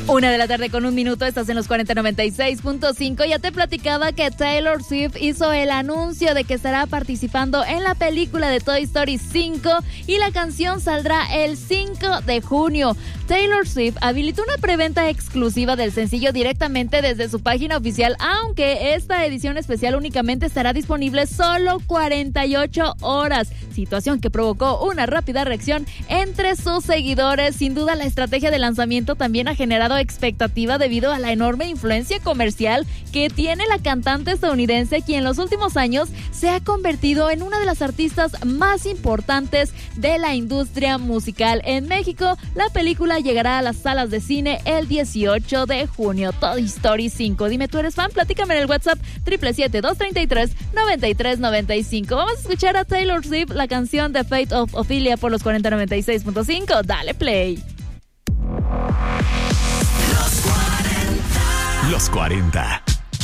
1:01 estás en los 4096.5. Ya te platicaba que Taylor Swift hizo el anuncio de que estará participando en la película de Toy Story 5 y la canción saldrá el 5 de junio. Taylor Swift habilitó una preventa exclusiva del sencillo directamente desde su página oficial, aunque esta edición especial únicamente estará disponible solo 48 horas, situación que provocó una rápida reacción entre sus seguidores. Sin duda, la estrategia de lanzamiento también ha generado expectativa debido a la enorme influencia comercial que tiene la cantante estadounidense, quien en los últimos años se ha convertido en una de las artistas más importantes de la industria musical. En México, la película llegará a las salas de cine el 18 de junio. Toy Story 5. Dime, ¿tú eres fan? Platícame en el WhatsApp 777-233-9395. Vamos a escuchar a Taylor Swift, la canción The Fate of Ophelia por los 4096.5. Dale play. Los 40.